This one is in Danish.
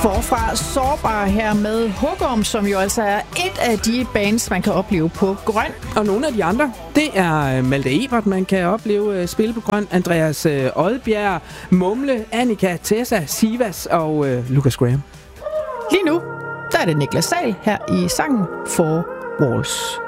Forfra Sårbare her med Hugorm, som jo altså er et af de bands, man kan opleve på Grøn. Og nogle af de andre, det er Malte Ebert, man kan opleve spille på Grøn, Andreas Odbjerg, Mumle, Annika, Tessa, Sivas og Lucas Graham. Lige nu, der er det Niklas Sahl her i sangen Four Walls.